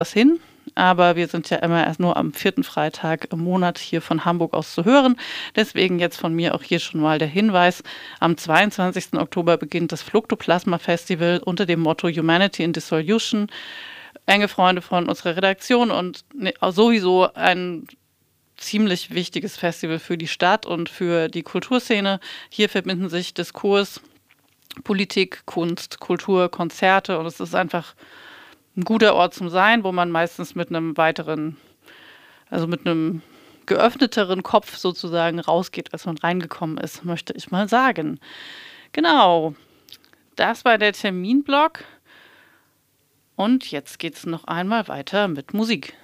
was hin. Aber wir sind ja immer erst nur am 4. Freitag im Monat hier von Hamburg aus zu hören. Deswegen jetzt von mir auch hier schon mal der Hinweis. Am 22. Oktober beginnt das Fluktoplasma Festival unter dem Motto Humanity in Dissolution. Enge Freunde von unserer Redaktion und sowieso ein ziemlich wichtiges Festival für die Stadt und für die Kulturszene. Hier verbinden sich Diskurs, Politik, Kunst, Kultur, Konzerte und es ist einfach ein guter Ort zum Sein, wo man meistens mit einem mit einem geöffneteren Kopf sozusagen rausgeht, als man reingekommen ist, möchte ich mal sagen. Genau, das war der Terminblock und jetzt geht's noch einmal weiter mit Musik.